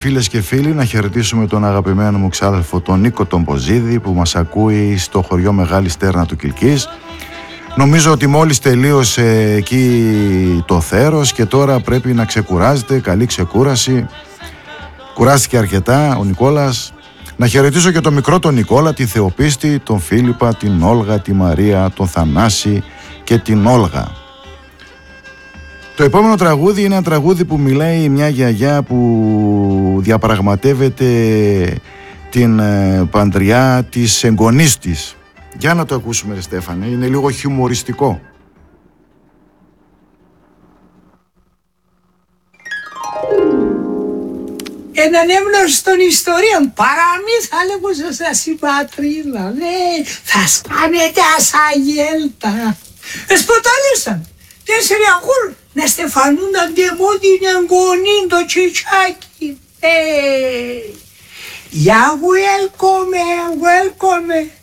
Φίλες και φίλοι, να χαιρετήσουμε τον αγαπημένο μου ξάδελφο τον Νίκο τον Ποζίδη που μας ακούει στο χωριό Μεγάλη Στέρνα του Κιλκής. Νομίζω ότι μόλις τελείωσε εκεί το θέρος και τώρα πρέπει να ξεκουράζεται. Καλή ξεκούραση. Κουράστηκε αρκετά ο Νικόλας. Να χαιρετήσω και τον μικρό τον Νικόλα, τη Θεοπίστη, τον Φίλιππα, την Όλγα, τη Μαρία, τον Θανάση και την Όλγα. Το επόμενο τραγούδι είναι ένα τραγούδι που μιλάει μια γιαγιά που διαπραγματεύεται την παντριά της εγγονής της. Για να το ακούσουμε ρε Στέφανε, είναι λίγο χιουμοριστικό. Έναν εύνωστον ιστορίων παραμύθα λέγω σας η πατρίδα. Ναι, θα σπάνετε ασαγέλτα. Εσποτάλησαν 4 αγούρ να στεφανούν αντιμό την εγγονή το τσιτσάκι. Yeah, welcome.